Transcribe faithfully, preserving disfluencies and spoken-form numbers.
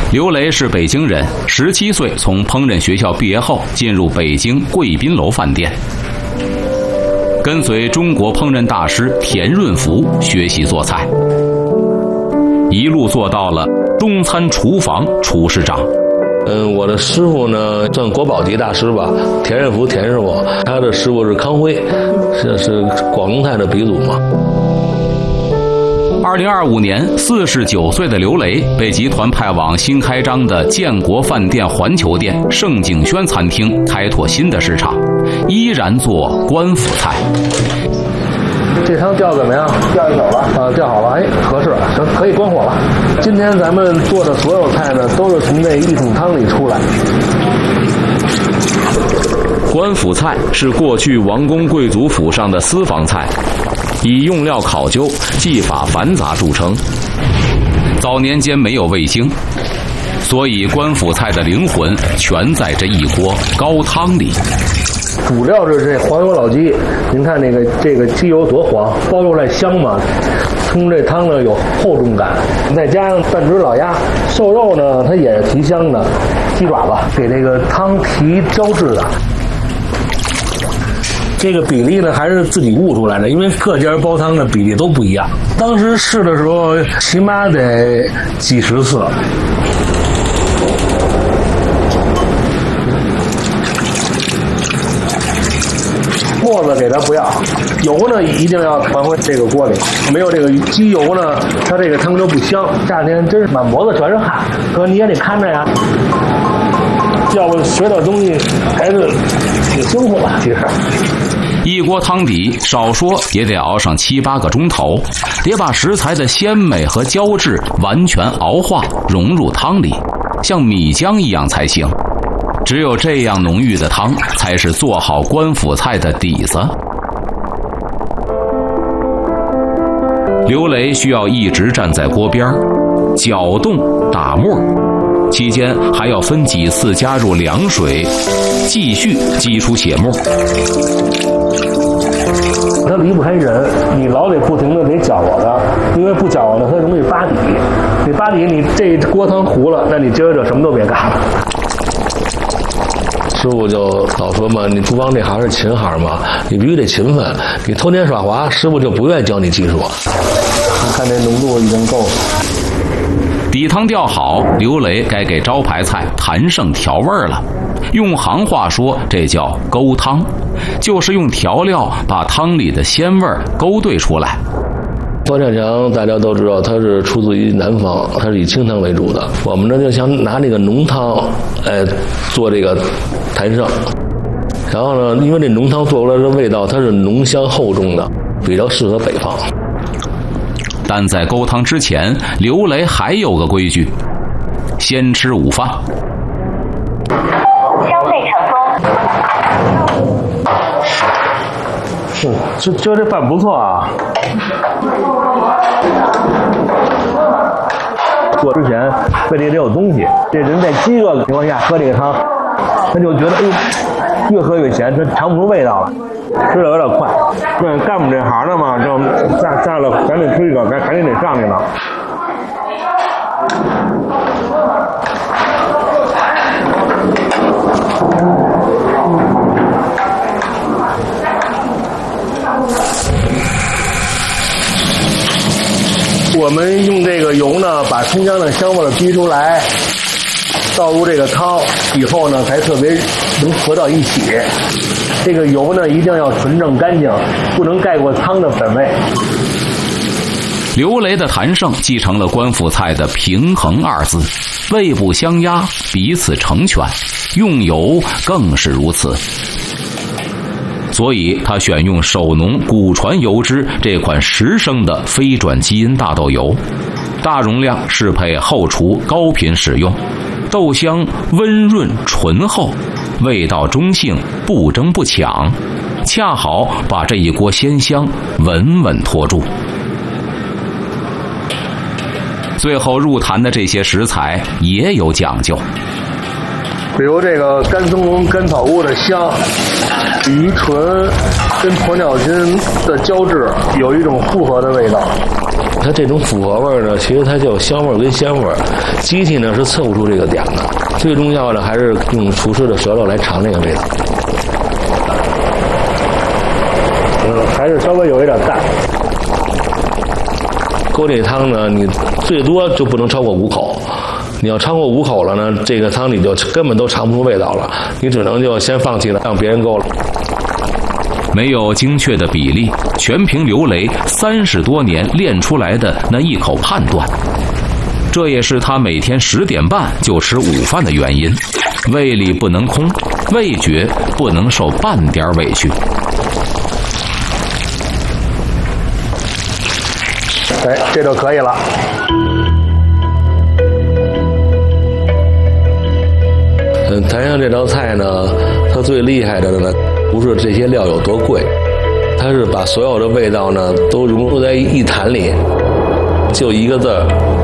刘雷是北京人，十七岁从烹饪学校毕业后，进入北京贵宾楼饭店，跟随中国烹饪大师田润福学习做菜，一路做到了中餐厨房厨师长。 嗯，我的师傅呢，算国宝级大师吧，田润福田师傅，他的师傅是康辉，是是广东菜的鼻祖嘛。 二零二五年，四十九岁的刘雷被集团派往新开张的建国饭店环球店盛景轩餐厅开拓新的市场，依然做官府菜。 这汤吊怎么样？吊一手了啊，吊好了，哎，合适了，行，可以关火了。今天咱们做的所有菜呢，都是从这一桶汤里出来。 官府菜是过去王公贵族府上的私房菜，以用料考究、技法繁杂著称。早年间没有味精，所以官府菜的灵魂全在这一锅高汤里。 主料是这黄油老鸡，您看那个这个鸡油多黄，包出来香嘛，冲这汤呢有厚重感，再加上半只老鸭，瘦肉呢它也是提香的，鸡爪子给这个汤提胶质的。这个比例呢还是自己悟出来的，因为各家煲汤的比例都不一样。当时试的时候起码得几十次。沫子给它不要，油呢一定要传回这个锅里，没有这个鸡油呢，它这个汤就不香。夏天真是满脖子全是汗，哥你也得看着呀，要不学点东西还是挺辛苦的。其实一锅汤底少说也得熬上七八个钟头，得把食材的鲜美和胶质完全熬化融入汤里，像米浆一样才行。只有这样浓郁的汤，才是做好官府菜的底子。刘雷需要一直站在锅边，搅动打沫，期间还要分几次加入凉水，继续激出血沫。 它离不开人，你老得不停的得搅和它，因为不搅和呢，它容易扒底。你扒底，你这锅汤糊了，那你接着什么都别干了。 师傅就老说嘛，你厨房这行是勤行嘛，你必须得勤奋。你偷奸耍滑，师傅就不愿意教你技术。 你看这浓度已经够了。 底汤调好，刘雷该给招牌菜谭胜调味了。用行话说，这叫勾汤，就是用调料把汤里的鲜味勾兑出来。 方向强大家都知道，他是出自于南方，他是以清汤为主的。我们呢就想拿这个浓汤，哎，做这个谭胜。然后呢，因为这浓汤做出来的味道，它是浓香厚重的，比较适合北方。 但在勾汤之前，刘雷还有个规矩：先吃午饭。 消费成功。 嗯，就就这饭不错啊。做之前胃里得有东西，这人在饥饿的情况下喝这个汤，他就觉得哎呦，越喝越咸，他尝不出味道了，吃的有点快。对，干我们这行的嘛，就下下了赶紧吃一个，赶赶紧得上去了。我们用这个油呢，把葱姜的香味逼出来，倒入这个汤以后呢，才特别能合到一起。这个油呢，一定要纯正干净，不能盖过汤的本味。 刘雷的谭胜继承了官府菜的平衡二字，味不相压，彼此成全，用油更是如此。所以他选用手农古传油脂这款十升的非转基因大豆油，大容量适配后厨高频使用，豆香温润醇厚，味道中性，不争不抢，恰好把这一锅鲜香稳稳拖住。最后入坛的这些食材也有讲究， 比如这个干松茸、干草菇的香，鱼醇跟鸵鸟筋的胶质有一种复合的味道。 它这种复合味儿呢，其实它叫香味儿跟鲜味儿，机器呢是测不出这个点的。最重要的还是用厨师的舌头来尝这个味道。 嗯，还是稍微有一点淡。 勾这汤呢，你最多就不能超过五口。你要超过五口了呢，这个汤你就根本都尝不出味道了，你只能就先放弃了，让别人勾了。 没有精确的比例，全凭刘雷三十多年练出来的那一口判断。这也是他每天十点半就吃午饭的原因，胃里不能空，味觉不能受半点委屈。 哎，这就可以了。 嗯，坛上这道菜呢，它最厉害的呢，不是这些料有多贵，它是把所有的味道呢都融入在一坛里，就一个字儿，